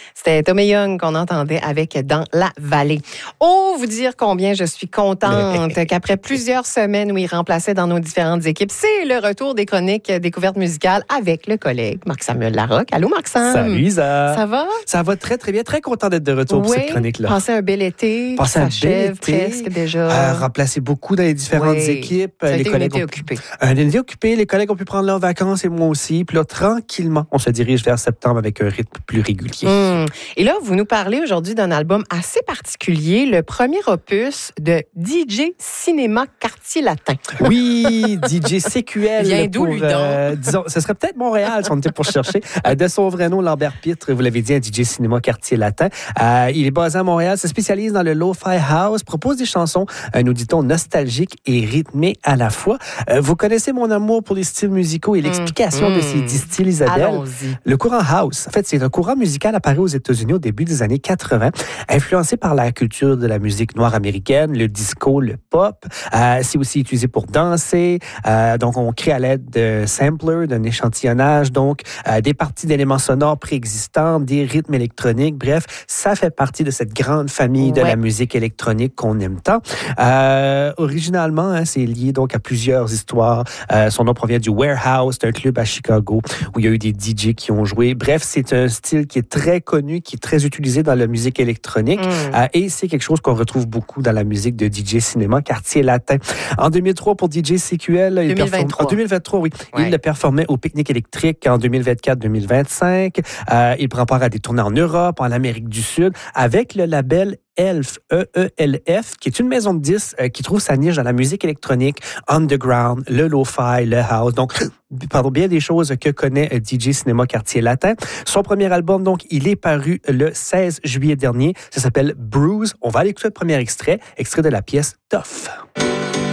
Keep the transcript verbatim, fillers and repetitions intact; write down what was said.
C'était Tommy Young qu'on entendait avec Dans la vallée. Oh, vous dire combien je suis contente qu'après plusieurs semaines où il remplaçait dans nos différentes équipes, c'est le retour des chroniques découvertes musicales avec le collègue Marc-Samuel Larocque. Allô, Marc-Sam? Salut, Isa. Ça va? Ça va très, très bien. Très content d'être de retour oui, pour cette chronique-là. Passez un bel été. Passez un bel été. Presque déjà. Euh, remplacer beaucoup dans les différentes oui. équipes. Ça a les été collègues une été ont... occupée. Un été occupé. Les collègues ont pu prendre leurs vacances et moi aussi. Puis là, tranquillement, on se dirige vers septembre avec un rythme plus régulier. Mmh. Et là, vous nous parlez aujourd'hui d'un album assez particulier, le premier opus de D J Cinéma Quartier Latin. Oui, D J C Q L. Vient d'où, lui, donc? Euh, disons, ce serait peut-être Montréal si on était pour chercher. Euh, de son vrai nom, Lambert Pitre, vous l'avez dit, un D J Cinéma Quartier Latin. Euh, il est basé à Montréal, se spécialise dans le lo-fi house, propose des chansons, euh, nous dit-on, nostalgiques et rythmées à la fois. Euh, vous connaissez mon amour pour les styles musicaux et l'explication mmh, de ces dix styles, Isabelle. Allons-y. Le courant house, en fait, c'est un courant musical apparu aux États-Unis au début des années quatre-vingts, influencé par la culture de la musique noire américaine, le disco, le pop. Euh, c'est aussi utilisé pour danser. Euh, donc, on crée à l'aide de samplers, d'un échantillonnage, donc euh, des parties d'éléments sonores préexistants, des rythmes électroniques. Bref, ça fait partie de cette grande famille de ouais. la musique électronique qu'on aime tant. Euh, originalement, hein, c'est lié donc à plusieurs histoires. Euh, son nom provient du Warehouse, c'est un club à Chicago où il y a eu des D J qui ont joué. Bref, c'est un style qui est très connu, qui est très utilisé dans la musique électronique mm. euh, et c'est quelque chose qu'on retrouve beaucoup dans la musique de D J Cinéma Quartier Latin. En deux mille trois, pour D J C Q L, il deux mille vingt-trois. Performe... En deux mille vingt-trois, oui. Ouais. Il le performait au Pique-Nique électrique en deux mille vingt-quatre deux mille vingt-cinq. Euh, il prend part à des tournées en Europe, en Amérique du Sud, avec le label Elf, E E L F, qui est une maison de disques euh, qui trouve sa niche dans la musique électronique, underground, le lo-fi, le house. Donc, pardon, bien des choses que connaît D J Cinéma Quartier Latin. Son premier album, donc, il est paru le seize juillet dernier. Ça s'appelle Bruise. On va aller écouter le premier extrait, extrait de la pièce Tough.